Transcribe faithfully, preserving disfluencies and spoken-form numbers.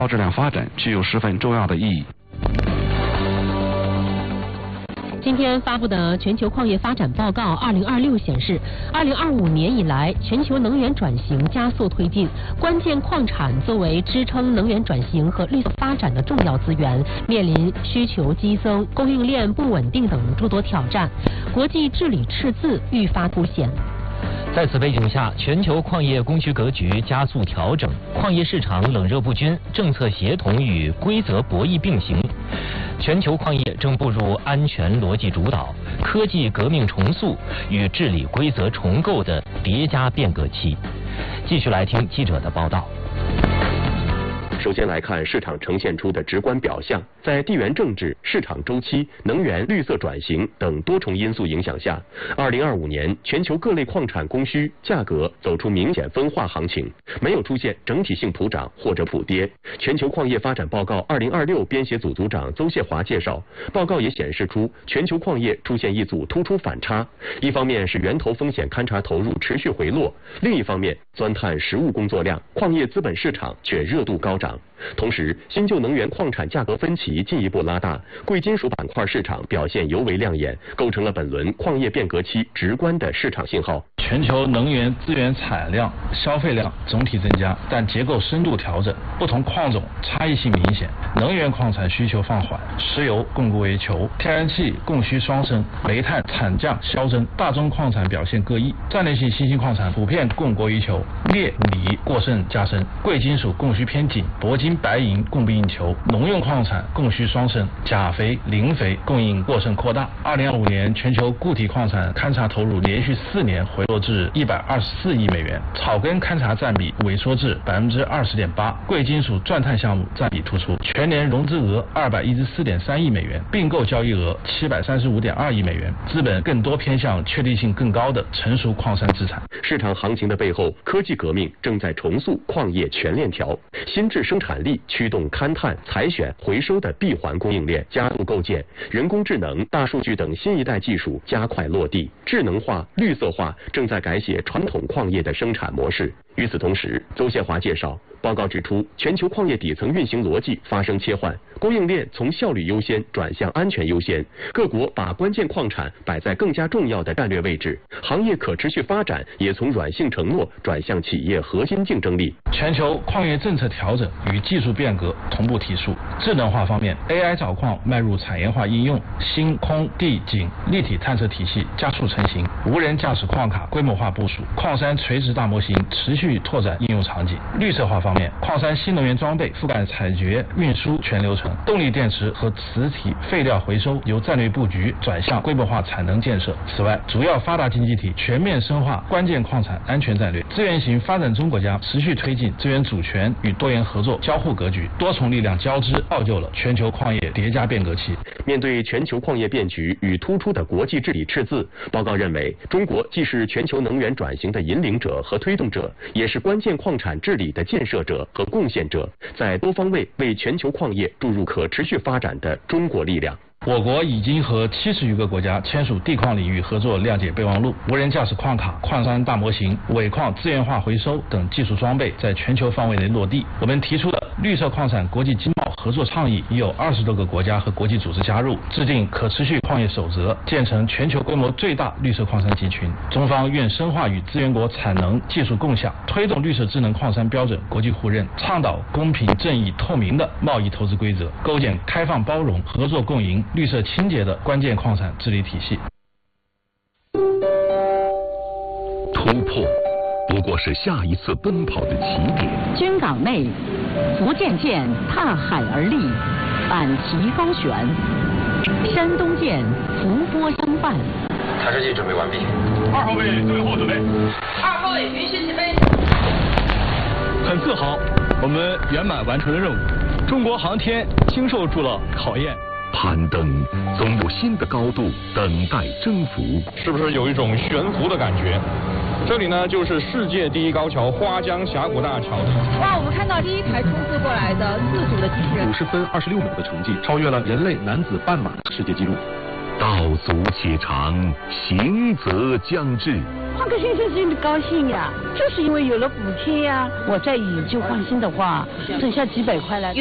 高质量发展具有十分重要的意义。 今天发布的全球矿业发展报告二零二六显示，二零二五年以来，全球能源转型加速推进，关键矿产作为支撑能源转型和绿色发展的重要资源，面临需求激增、供应链不稳定等诸多挑战，国际治理赤字愈发凸显。 在此背景下，全球矿业供需格局加速调整，矿业市场冷热不均，政策协同与规则博弈并行。全球矿业正步入安全逻辑主导、科技革命重塑与治理规则重构的叠加变革期。继续来听记者的报道。 首先来看市场呈现出的直观表象，在地缘政治、市场周期、能源绿色转型等多重因素影响下，二零二五年全球各类矿产供需价格走出明显分化行情，没有出现整体性普涨或者普跌。全球矿业发展报告二零二六编写组组长邹谢华介绍，报告也显示出全球矿业出现一组突出反差，一方面是源头风险勘察投入持续回落，另一方面钻探实务工作量、矿业资本市场却热度高涨。同时，新旧能源矿产价格分歧进一步拉大，贵金属板块市场表现尤为亮眼，构成了本轮矿业变革期直观的市场信号。 全球能源资源产量、消费量总体增加，但结构深度调整，不同矿种差异性明显。能源矿产需求放缓，石油供过于求，天然气供需双升，煤炭产降消增。大宗矿产表现各异，战略性新兴矿产普遍供过于求，镍、锂过剩加深，贵金属供需偏紧，铂金、白银供不应求，农用矿产供需双升，钾肥、磷肥供应过剩扩大。二零二五年全球固体矿产勘察投入连续四年回落至一百二十四亿美元，草根勘察占比萎缩至百分之二十点八，贵金属钻探项目占比突出，全年融资额二百一十四点三亿美元，并购交易额七百三十五点二亿美元，资本更多偏向确定性更高的成熟矿山资产。 市场行情的背后，科技革命正在重塑矿业全链条，新质生产力驱动勘探、采选、回收的闭环供应链加速构建，人工智能、大数据等新一代技术加快落地，智能化、绿色化正在改写传统矿业的生产模式。与此同时，邹谢华介绍，报告指出，全球矿业底层运行逻辑发生切换，供应链从效率优先转向安全优先，各国把关键矿产摆在更加重要的战略位置，行业可持续发展也从软性承诺转向企业核心竞争力。 全球矿业政策调整与技术变革同步提速。智能化方面 ，A I 找矿迈入产业化应用，新空地景立体探测体系加速成型，无人驾驶矿卡规模化部署，矿山垂直大模型持续拓展应用场景。绿色化方面，矿山新能源装备覆盖采掘、运输全流程，动力电池和磁体废料回收由战略布局转向规模化产能建设。此外，主要发达经济体全面深化关键矿产安全战略，资源型发展中国家持续推进资源主权与多元合作交互格局，多重力量交织，造就了全球矿业叠加变革期。 面对全球矿业变局与突出的国际治理赤字，报告认为，中国既是全球能源转型的引领者和推动者，也是关键矿产治理的建设者和贡献者，在多方位为全球矿业注入可持续发展的中国力量。 我国已经和七十余个国家签署地矿领域合作谅解备忘录，无人驾驶矿卡、矿山大模型、尾矿资源化回收等技术装备在全球范围内落地。我们提出的绿色矿产国际经贸合作倡议已有二十多个国家和国际组织加入，制定可持续矿业守则，建成全球规模最大绿色矿山集群。中方愿深化与资源国产能技术共享，推动绿色智能矿山标准国际互认，倡导公平、正义、透明的贸易投资规则，构建开放包容、合作共赢、绿色清洁的关键矿产治理体系。 突破不过是下一次奔跑的起点。 军港内，福建舰踏海而立，板旗高悬；山东舰伏波相伴。 查射器准备完毕。 二号位最后准备。 二号位允许起飞。 很自豪，我们圆满完成了任务。中国航天经受住了考验。 攀登总有新的高度等待征服， 是不是有一种悬浮的感觉？这里呢，就是世界第一高桥花江峡谷大桥。 哇，我们看到第一台冲刺过来的自主的机器人， 五十分二十六秒的成绩，超越了人类男子半马世界纪录。 道阻且长，行则将至。 换个先生心里高兴呀，就是因为有了补贴呀。我再以旧换新的话，省下几百块来。